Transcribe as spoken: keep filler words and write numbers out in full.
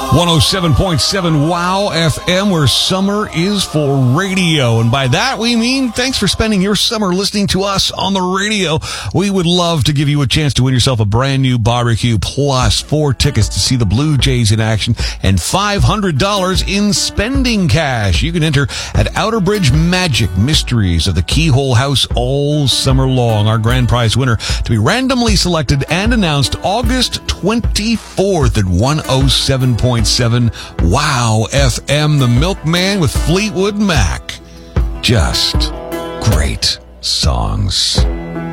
one oh seven point seven WOW F M, where summer is for radio. And by that, we mean thanks for spending your summer listening to us on the radio. We would love to give you a chance to win yourself a brand new barbecue, plus four tickets to see the Blue Jays in action and five hundred dollars in spending cash. You can enter at Outerbridge Magic Mysteries of the Keyhole House all summer long. Our grand prize winner to be randomly selected and announced August twenty-fourth at one oh seven point seven WOW F M, the Milkman with Fleetwood Mac. Just great songs.